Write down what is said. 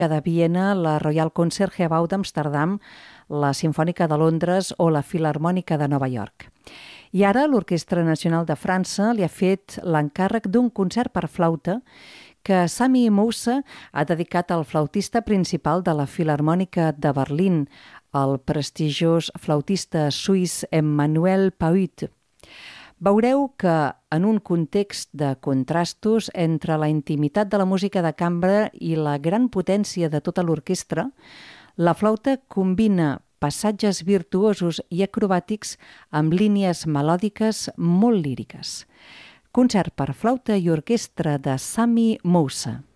de Viena, la Royal Concertgebouw d'Amsterdam, la Simfònica de Londres o la Filharmònica de Nova York. I ara l'Orquestra Nacional de França li ha fet l'encàrrec d'un concert per flauta que Sami Moussa ha dedicat al flautista principal de la Filharmònica de Berlín, el prestigiós flautista suís Emmanuel Paut. Veureu que en un context de contrastos entre la intimitat de la música de cambra i la gran potència de tota l'orquestra, la flauta combina passatges virtuosos i acrobàtics amb línies melòdiques molt líriques. Concert per flauta i orquestra de Sami Moussa.